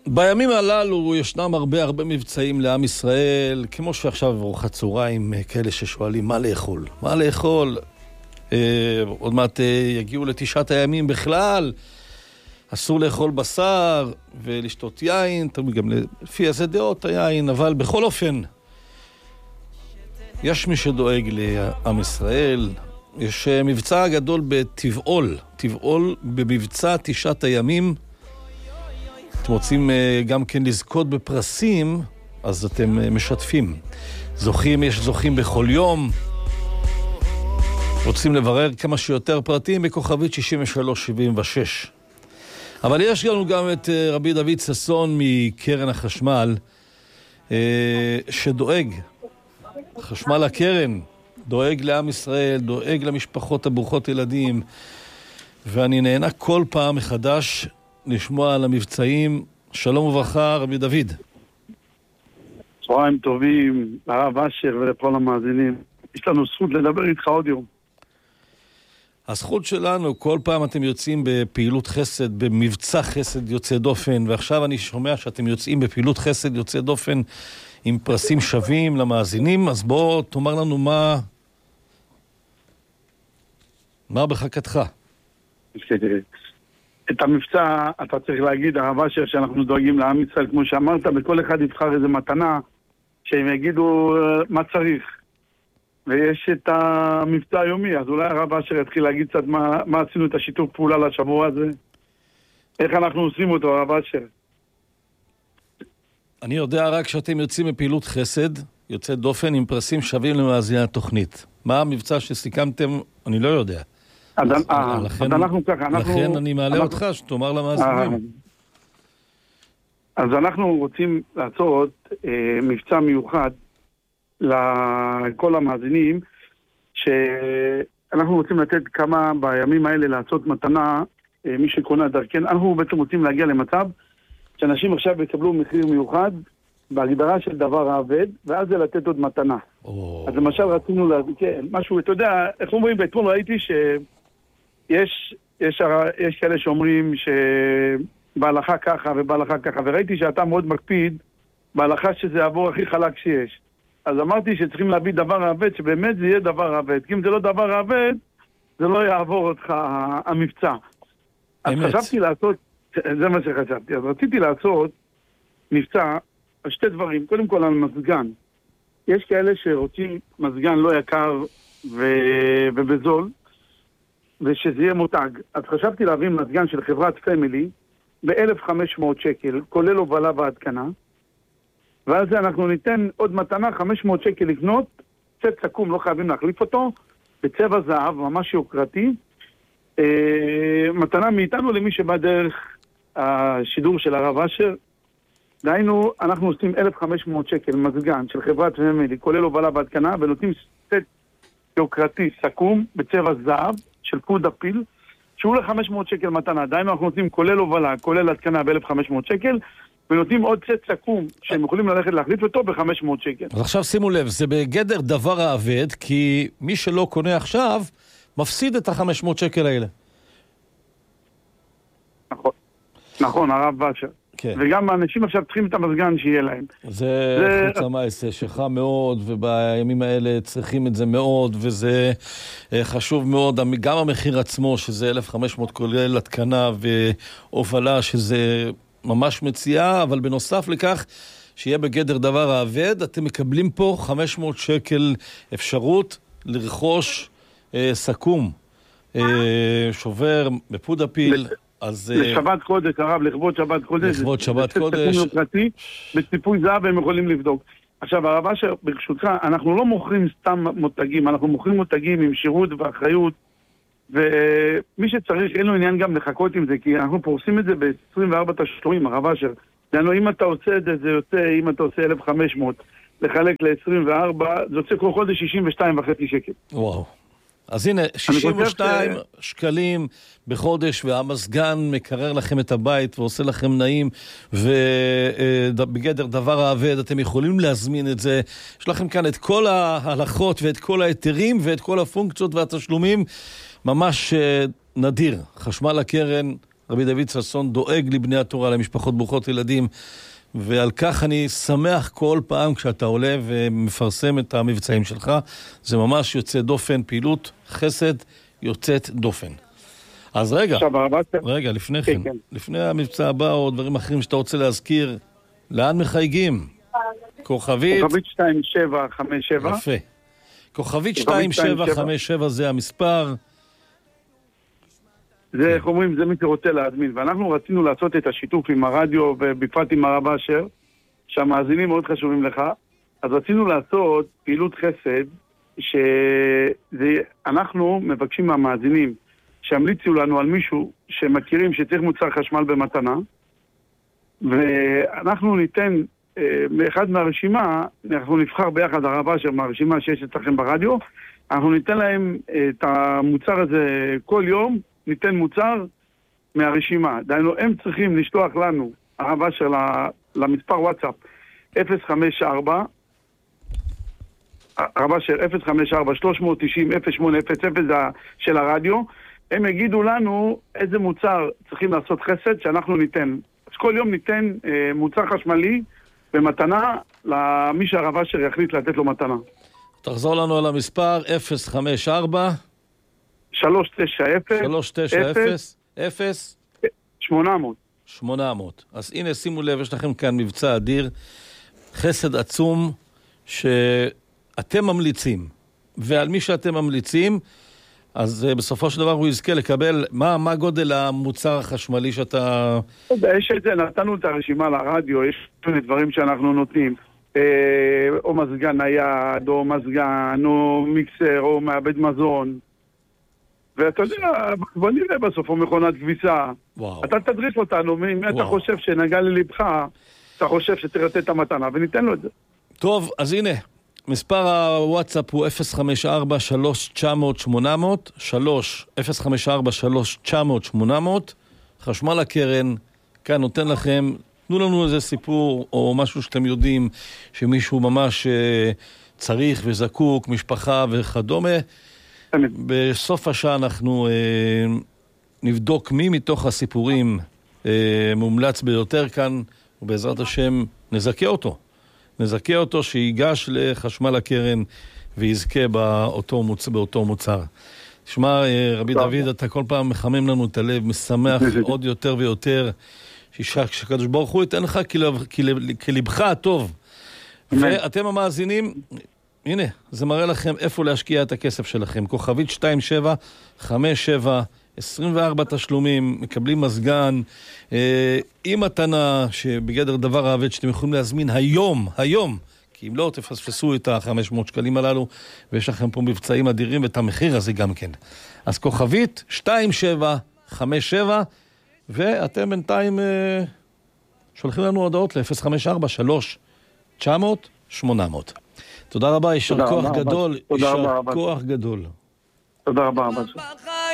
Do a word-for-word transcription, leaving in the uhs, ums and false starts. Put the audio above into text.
בימים הללו ישנם הרבה הרבה מבצעים לעם ישראל, כמו שעכשיו ארוחת צהריים, כאלה ששואלים מה לאכול. מה לאכול? אה, עוד מעט אה, יגיעו לתשעת הימים בכלל. אסור לאכול בשר ולשתות יין, תמיד גם לפי איזה דעות היין, אבל בכל אופן, יש מי שדואג לעם ישראל. יש מבצע גדול בטבעול, טבעול במבצע תשעת הימים. אתם רוצים גם כן לזכות בפרסים, אז אתם משתפים. זוכים, יש זוכים בכל יום. רוצים לברר כמה שיותר פרטים בכוכבית שישים ושלוש שבעים ושש. אבל יש לנו גם את רבי דוד ששון מקרן החשמל, שדואג, חשמל הקרן, דואג לעם ישראל, דואג למשפחות הברוכות ילדים, ואני נהנה כל פעם מחדש לשמוע על המבצעים. שלום וברכה, רבי דוד. צהריים טובים, הרב אשר ולכל המאזינים. יש לנו זכות לדבר איתך עוד יום. הזכות שלנו, כל פעם אתם יוצאים בפעילות חסד, במבצע חסד יוצא דופן, ועכשיו אני שומע שאתם יוצאים בפעילות חסד יוצא דופן עם פרסים שווים למאזינים, אז בוא תאמר לנו מה מה בחכתך. את המבצע אתה צריך להגיד, הרב אשר, שאנחנו דואגים לעם ישראל, כמו שאמרת, בכל אחד יבחר איזה מתנה שהם יגידו מה צריך. ויש את המבצע היומי, אז אולי הרב אשר יתחיל להגיד קצת מה, מה עשינו את השיתוף פעולה לשבוע הזה, איך אנחנו עושים אותו, הרב אשר. אני יודע רק שאתם יוצאים בפעילות חסד יוצא דופן עם פרסים שווים למאזיני התוכנית. מה המבצע שסיכמתם? אני לא יודע. אז אנחנו ככה, לכן אני מעלה אותך שתאמר למאזינים. אז אנחנו רוצים לעשות מבצע מיוחד לכל המאזינים, שאנחנו רוצים לתת כמה בימים האלה לעשות מתנה, מי שקונה דרכן. אנחנו בעצם רוצים להגיע למצב שאנשים עכשיו יקבלו מחיר מיוחד בהגדרה של דבר העבד, ואז זה לתת עוד מתנה. Oh. אז למשל רצינו להגיד, כן, משהו, אתה יודע, איך אומרים, באתמול ראיתי שיש יש, יש כאלה שאומרים שבהלכה ככה ובהלכה ככה, וראיתי שאתה מאוד מקפיד בהלכה שזה יעבור הכי חלק שיש. אז אמרתי שצריכים להביא דבר העבד, שבאמת זה יהיה דבר העבד. כי אם זה לא דבר העבד, זה לא יעבור אותך המבצע. אז חשבתי לעשות, זה מה שחשבתי, אז רציתי לעשות מבצע על שתי דברים. קודם כל על מזגן. יש כאלה שרוצים מזגן לא יקר ו... ובזול, ושזה יהיה מותג. אז חשבתי להביא מזגן של חברת פמילי ב-אלף וחמש מאות שקל, כולל הובלה והתקנה. ואז אנחנו ניתן עוד מתנה, חמש מאות שקל לקנות, צאת סכום, לא חייבים להחליף אותו, בצבע זהב, ממש יוקרתי. אה, מתנה מאיתנו למי שבא דרך השידור של הרב אשר. דהיינו, אנחנו עושים אלף וחמש מאות שקל מזגן של חברת פמילי, כולל הובלה והתקנה, ונותנים צאת יוקרתי, סכום, בצבע זהב, של פוד הפיל, שהוא ל-חמש מאות שקל מתנה. דהיינו, אנחנו נותנים כולל הובלה, כולל התקנה ב-אלף וחמש מאות שקל, ונותנים עוד צאת סכום שהם יכולים ללכת להחליף אותו ב-חמש מאות שקל. אז עכשיו שימו לב, זה בגדר דבר העבד, כי מי שלא קונה עכשיו, מפסיד את ה-חמש מאות שקל האלה. נכון, נכון, הרב באשר. כן. וגם האנשים עכשיו צריכים את המזגן שיהיה להם. זה, זה... חוץ המעשה שחם מאוד, ובימים האלה צריכים את זה מאוד, וזה חשוב מאוד. גם המחיר עצמו, שזה אלף וחמש מאות כולל התקנה והובלה, שזה ממש מציעה, אבל בנוסף לכך, שיהיה בגדר דבר העבד, אתם מקבלים פה חמש מאות שקל אפשרות לרכוש אה, סכום, אה, שובר, בפוד הפיל. אז לשבת קודש, הרב, לכבוד שבת קודש. לכבוד שבת קודש. בציפוי זהב הם יכולים לבדוק. עכשיו, הרב אשר, ברשותך, אנחנו לא מוכרים סתם מותגים, אנחנו מוכרים מותגים עם שירות ואחריות, ומי שצריך, אין לו עניין גם לחכות עם זה, כי אנחנו פורסים את זה ב-עשרים וארבע תשלומים, הרב אשר. דנו, אם אתה עושה את זה, זה יוצא, אם אתה עושה אלף וחמש מאות, לחלק ל-עשרים וארבע, זה יוצא כל חודש שישים ושתיים וחצי שקל. וואו. אז הנה, שישים ושתיים שקלים בחודש, והמזגן מקרר לכם את הבית ועושה לכם נעים, ובגדר דבר העבד אתם יכולים להזמין את זה. יש לכם כאן את כל ההלכות ואת כל היתרים ואת כל הפונקציות והתשלומים, ממש נדיר. חשמל הקרן רבי דוד ששון דואג לבני התורה, למשפחות ברוכות ילדים, ועל כך אני שמח כל פעם כשאתה עולה ומפרסם את המבצעים שלך. זה ממש יוצא דופן, פעילות חסד יוצאת דופן. אז רגע, רגע, לפני כן, לפני המבצע הבא או דברים אחרים שאתה רוצה להזכיר, לאן מחייגים? כוכבית? כוכבית שתיים שבע חמש שבע. יפה. כוכבית שתיים שבע חמש שבע זה המספר. זה, איך אומרים, זה מי שרוצה להזמין. ואנחנו רצינו לעשות את השיתוף עם הרדיו, ובפרט עם הרב אשר, שהמאזינים מאוד חשובים לך. אז רצינו לעשות פעילות חסד, שאנחנו מבקשים מהמאזינים, שהמליצו לנו על מישהו שמכירים שצריך מוצר חשמל במתנה, ואנחנו ניתן, מאחד מהרשימה, אנחנו נבחר ביחד הרב אשר מהרשימה שיש אצלכם ברדיו, אנחנו ניתן להם את המוצר הזה כל יום, ניתן מוצר מהרשימה. דיינו, הם צריכים לשלוח לנו, הרב אשר, למספר וואטסאפ אפס חמש ארבע, הרב אשר אפס חמש ארבע שלוש תשעים אפס שמונה אפס אפס של הרדיו, הם יגידו לנו איזה מוצר צריכים לעשות חסד שאנחנו ניתן. אז כל יום ניתן אה, מוצר חשמלי במתנה למי שהרב אשר יחליט לתת לו מתנה. תחזור לנו על המספר אפס חמש ארבע שלוש תשע אפס שלוש תשע אפס אפס שמונה מאות. שמונה מאות. אז הנה, שימו לב, יש לכם כאן מבצע אדיר, חסד עצום שאתם ממליצים, ועל מי שאתם ממליצים, אז בסופו של דבר הוא יזכה לקבל, מה, מה גודל המוצר החשמלי שאתה... יש את זה, נתנו את הרשימה לרדיו, יש דברים שאנחנו נותנים, או מזגן נייד, או מזגן, או מיקסר, או מעבד מזון, ואתה יודע, בוא נראה בסוף, או מכונת כביסה. וואו. אתה תדריך אותנו, מי אתה חושב שנגע ללבך, אתה חושב שצריך לתת את המתנה, וניתן לו את זה. טוב, אז הנה, מספר הוואטסאפ הוא אפס חמש ארבע שלוש תשע אפס אפס שמונה אפס אפס, שלוש אפס חמש ארבע שלוש תשע אפס אפס שמונה אפס, חשמל הקרן, כאן נותן לכם, תנו לנו איזה סיפור או משהו שאתם יודעים שמישהו ממש צריך וזקוק, משפחה וכדומה. בסוף השעה אנחנו אה, נבדוק מי מתוך הסיפורים אה, מומלץ ביותר כאן, ובעזרת השם נזכה אותו. נזכה אותו שיגש לחשמל הקרן ויזכה באותו מוצר. באותו מוצר. תשמע, רבי דוד, אתה כל פעם מחמם לנו את הלב, משמח עוד יותר ויותר, שקדוש ברוך הוא ייתן לך כלבך הטוב. ואתם המאזינים, הנה, זה מראה לכם איפה להשקיע את הכסף שלכם. כוכבית שתיים שבע חמש שבע, עשרים וארבע תשלומים, מקבלים מזגן, אה, עם מתנה שבגדר דבר האבד שאתם יכולים להזמין היום, היום, כי אם לא תפספסו את ה-חמש מאות שקלים הללו, ויש לכם פה מבצעים אדירים ואת המחיר הזה גם כן. אז כוכבית שתיים שבע חמש שבע, ואתם בינתיים אה, שולחים לנו הודעות ל-אפס חמש ארבע שלוש תשע אפס אפס שמונה אפס. תודה רבה, יישר כוח גדול, יישר כוח גדול. תודה רבה.